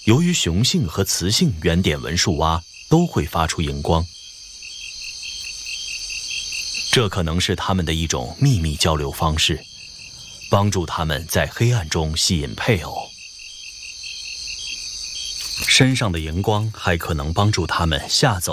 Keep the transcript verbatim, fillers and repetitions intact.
由于雄性和雌性圆点纹树蛙都会发出荧光，这可能是它们的一种秘密交流方式，帮助它们在黑暗中吸引配偶。身上的荧光还可能帮助它们吓走